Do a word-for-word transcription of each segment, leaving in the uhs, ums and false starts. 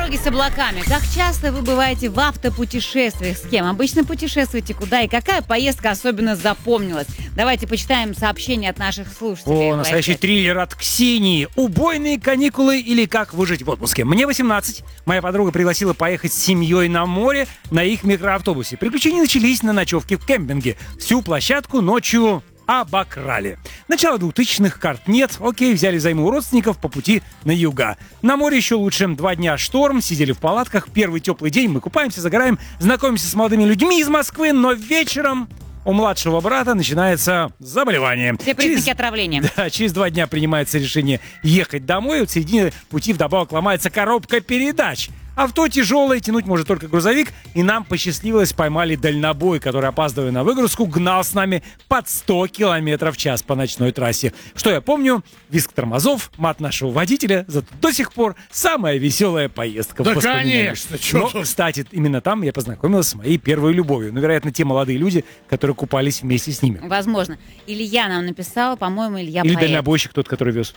Дороги с облаками. Как часто вы бываете в автопутешествиях? С кем? Обычно путешествуете куда и какая поездка особенно запомнилась? Давайте почитаем сообщения от наших слушателей. О, настоящий триллер от Ксении. Убойные каникулы или как выжить в отпуске. Мне восемнадцать. Моя подруга пригласила поехать с семьей на море на их микроавтобусе. Приключения начались на ночевке в кемпинге. Всю площадку ночью обокрали. Начало двухтысячных, карт нет. Окей, взяли взаймы у родственников по пути на юга. На море еще лучше. Два дня шторм, сидели в палатках. Первый теплый день мы купаемся, загораем, знакомимся с молодыми людьми из Москвы, но вечером у младшего брата начинается заболевание. Все признаки через, отравления. Да, через два дня принимается решение ехать домой. Вот в середине пути вдобавок ломается коробка передач. Авто тяжелое, тянуть может только грузовик, и нам посчастливилось, поймали дальнобой, который, опаздывая на выгрузку, гнал с нами под сто километров в час по ночной трассе. Что я помню? Визг тормозов, мат нашего водителя, зато до сих пор самая веселая поездка. Да, конечно. Но, кстати, именно там я познакомилась с моей первой любовью. Ну, вероятно, те молодые люди, которые купались вместе с ними. Возможно. Илья нам написал, по-моему, Илья Или поэт. дальнобойщик тот, который вез.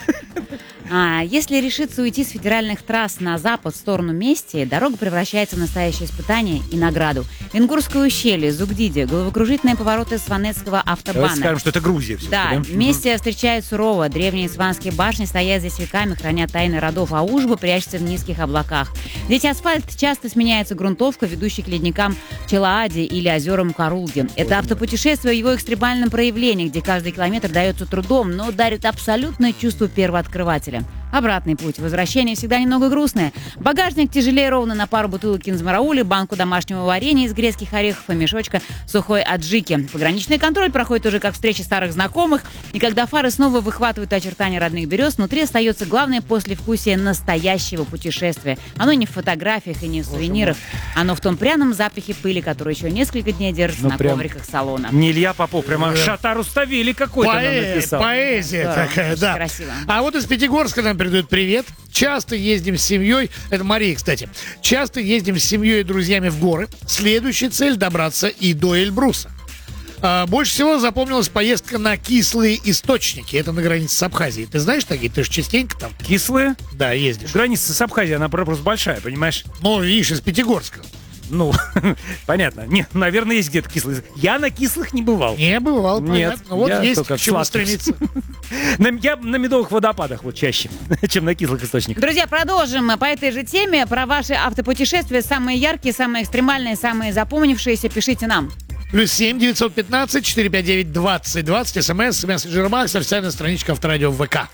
А, если решиться уйти с федеральных трасс на запад в сторону Мести, дорога превращается в настоящее испытание и награду. Венгурское ущелье, Зугдиди, головокружительные повороты Сванетского автобана. Давайте скажем, что это Грузия. Да, да? Мести встречают сурово. Древние сванские башни стоят здесь веками, хранят тайны родов, а Ужба прячется в низких облаках. Здесь асфальт часто сменяется грунтовкой, ведущей к ледникам Челаади или озерам Карулги. Это автопутешествие в его экстремальном проявлении, где каждый километр дается трудом, но дарит абсолютное чувство первооткрывателя. Обратный путь. Возвращение всегда немного грустное. Багажник тяжелее ровно на пару бутылок кинзмараули, банку домашнего варенья из грецких орехов и мешочка сухой аджики. Пограничный контроль проходит уже как встреча старых знакомых, и когда фары снова выхватывают очертания родных берез, внутри остается главное послевкусие настоящего путешествия. Оно не в фотографиях и не в сувенирах, оно в том пряном запахе пыли, который еще несколько дней держится ну, на ковриках салона. Не Илья Попов, прямо Шатар Уставили какой-то Поэ- нам написал. Поэзия Здорово, такая, очень да. красиво. А вот из Пятигорска нам передают привет. Часто ездим с семьей, это Мария, кстати, часто ездим с семьей и друзьями в горы. Следующая цель — добраться и до Эльбруса. А, больше всего запомнилась поездка на Кислые источники. Это на границе с Абхазией. Ты знаешь такие? Ты же частенько там? Кислые? Да, ездишь. Граница с Абхазией, она просто большая, понимаешь? Ну, видишь, из Пятигорска. Ну, понятно. Не, наверное, есть где-то кислые. Я на кислых не бывал. Не бывал, Нет, понятно. Вот я есть только к чему сладких. стремиться. На- Я на медовых водопадах вот чаще, чем на кислых источниках. Друзья, продолжим по этой же теме про ваши автопутешествия. Самые яркие, самые экстремальные, самые запомнившиеся. Пишите нам. Плюс семь девятьсот пятнадцать четыреста пятьдесят девять двадцать двадцать. СМС, мессенджер Макс, официальная страничка Авторадио в ВК.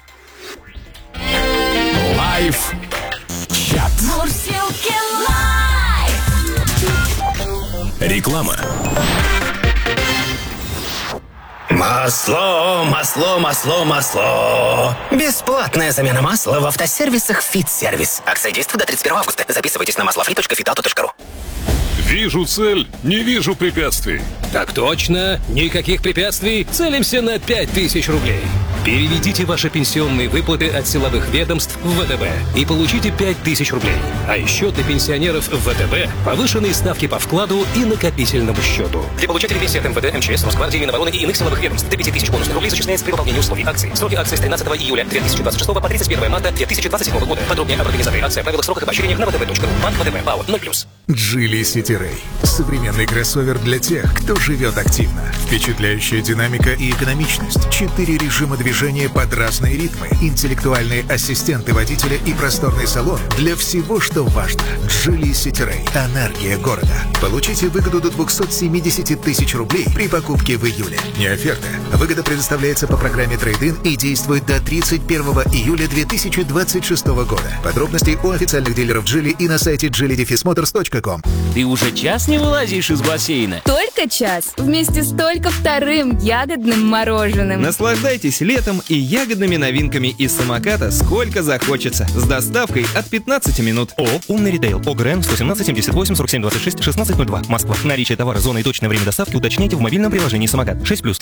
Лайф чат. Мурсилки лайф. Реклама. Масло, масло, масло, масло. Бесплатная замена масла в автосервисах «Фитсервис». Акция действует до тридцать первого августа. Записывайтесь на маслофри точка фитауто точка ру. Вижу цель, не вижу препятствий. Так точно. Никаких препятствий. Целимся на пять тысяч рублей. Переведите ваши пенсионные выплаты от силовых ведомств в ВТБ и получите пять тысяч рублей. А еще для пенсионеров в ВТБ повышенные ставки по вкладу и накопительному счету. Для получателей пенсии от МВД, МЧС, Росгвардии, Минобороны и иных силовых ведомств до пяти тысяч бонусных рублей зачисляется при выполнении условий акции. Сроки акции с тринадцатого июля две тысячи двадцать шестого по тридцать первое марта две тысячи двадцать седьмого года. Подробнее об организации акции, правилах, сроках и поощрениях на втб точка ру. Банк ВТБ. ПАО ноль плюс. Geely City Ray. Современный кроссовер для тех, кто живет активно. Впечатляющая динамика и экономичность. Четыре режима движения под разные ритмы. Интеллектуальные ассистенты водителя и просторный салон для всего, что важно. Geely City Ray. Энергия города. Получите выгоду до двухсот семидесяти тысяч рублей при покупке в июле. Не оферта. Выгода предоставляется по программе Трейд-ин и действует до тридцать первого июля две тысячи двадцать шестого года. Подробности у официальных дилеров Geely и на сайте джили моторс точка ком. Ты уже час не вылазишь из бассейна? Только час. Вместе с только вторым ягодным мороженым. Наслаждайтесь летом и ягодными новинками из самоката сколько захочется. С доставкой от пятнадцати минут. О, умный ритейл. ОГРН сто семнадцать семьдесят восемь сорок семь двадцать шесть шестнадцать ноль два. Москва. Наличие товара, зона и точное время доставки уточняйте в мобильном приложении «Самокат». шесть плюс.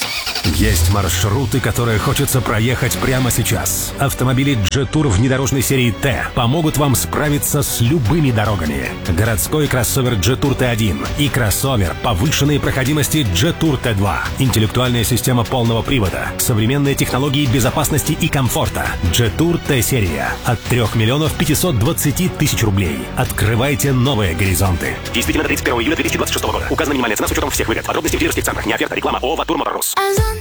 Есть маршруты, которые хочется проехать прямо сейчас. Автомобили Jetour внедорожной серии Т помогут вам справиться с любыми дорогами. Городской кроссовер Jetour Т один и кроссовер повышенной проходимости Jetour Т два. Интеллектуальная система полного привода, современные технологии безопасности и комфорта. Jetour Т-серия от трёх миллионов пятисот двадцати тысяч рублей. Открывайте новые горизонты. Действительно до тридцать первого июля две тысячи двадцать шестого года. Указана минимальная цена с учетом всех выгод. Подробности в дилерских центрах. Не оферта, реклама. ООО «Ватур Моторс».